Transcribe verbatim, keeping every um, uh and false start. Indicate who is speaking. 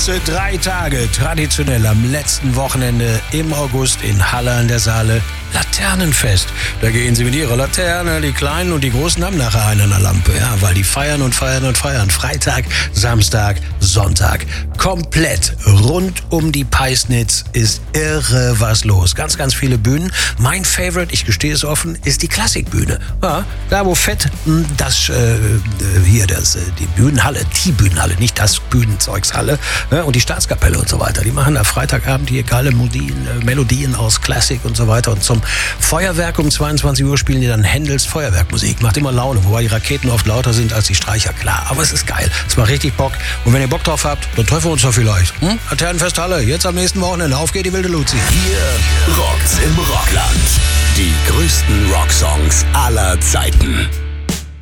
Speaker 1: Ganze drei Tage traditionell am letzten Wochenende im August in Halle an der Saale. Laternenfest. Da gehen sie mit ihrer Laterne, die Kleinen und die Großen haben nachher eine an der Lampe. Ja, weil die feiern und feiern und feiern. Freitag, Samstag, Sonntag. Komplett rund um die Peisnitz ist irre was los. Ganz, ganz viele Bühnen. Mein Favorite, ich gestehe es offen, ist die Klassikbühne. Ja, da wo Fett, das äh, hier, das, die Bühnenhalle, die Bühnenhalle, nicht das Bühnenzeugshalle, ja, und die Staatskapelle und so weiter. Die machen da Freitagabend hier geile Melodien, äh, Melodien aus Klassik und so weiter. Und zum Feuerwerk um zweiundzwanzig Uhr spielen die dann Händels Feuerwerkmusik. Macht immer Laune, wobei die Raketen oft lauter sind als die Streicher, klar. Aber es ist geil. Es macht richtig Bock. Und wenn ihr Bock drauf habt, dann treffen wir uns doch vielleicht. Hm? Laternenfest Halle, jetzt am nächsten Wochenende. Auf geht die wilde Luzi.
Speaker 2: Hier rockt's im Rockland. Die größten Rocksongs aller Zeiten.